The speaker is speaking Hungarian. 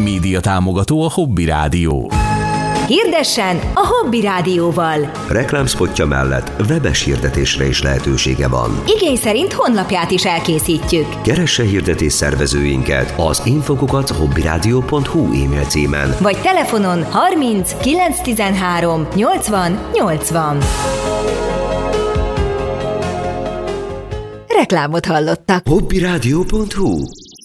Média támogató a Hobby Rádió. Hirdessen a Hobby Rádióval. Reklámszpotja mellett webes hirdetésre is lehetősége van. Igény szerint honlapját is elkészítjük. Keresse hirdetés szervezőinket az info@hobbyradio.hu e-mail címen. Vagy telefonon 30 913 80 80. Reklámot hallottak. hobbyradio.hu